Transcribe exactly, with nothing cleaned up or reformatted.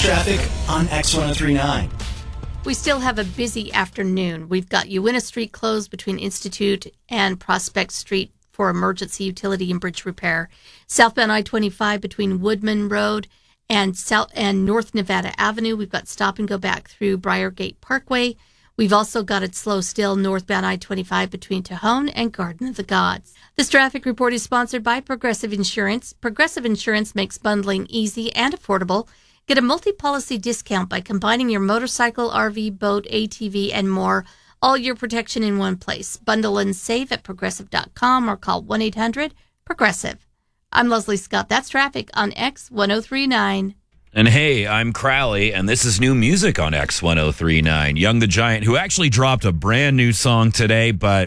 traffic on X ten thirty-nine. We still have a busy afternoon. We've got Uinta Street closed between Institute and Prospect Street for emergency utility and bridge repair. Southbound I twenty-five between Woodman Road and South and North Nevada Avenue. We've got stop and go back through Briargate Parkway. We've also got it slow still northbound I twenty-five between Tejon and Garden of the Gods. This traffic report is sponsored by Progressive Insurance. Progressive Insurance makes bundling easy and affordable. Get a multi-policy discount by combining your motorcycle, R V, boat, A T V, and more. All your protection in one place. Bundle and save at progressive dot com or call one eight hundred progressive. I'm Leslie Scott. That's traffic on X ten thirty-nine. And hey, I'm Crowley, and this is new music on X ten thirty-nine. Young the Giant, who actually dropped a brand new song today, but